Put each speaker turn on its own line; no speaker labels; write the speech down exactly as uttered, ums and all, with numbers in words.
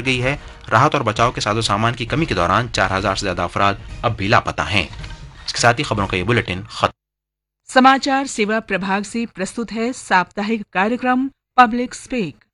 कर गई है। राहत और बचाव के साजो सामान की कमी के दौरान चार हजार से ज्यादा अफराद अब भी लापता हैं। इसके साथ ही खबरों का ये बुलेटिन खत्म।
समाचार सेवा प्रभाग से प्रस्तुत है साप्ताहिक कार्यक्रम पब्लिक स्पीक।